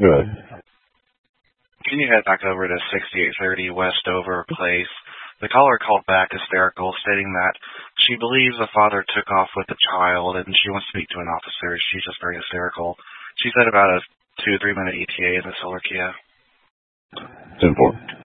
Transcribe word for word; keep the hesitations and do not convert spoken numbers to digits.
Good. Can you head back over to sixty-eight thirty Westover Place? The caller called back hysterical, stating that she believes the father took off with the child and she wants to speak to an officer. She's just very hysterical. She said about a two, three minute E T A in the Solar Kia. ten four.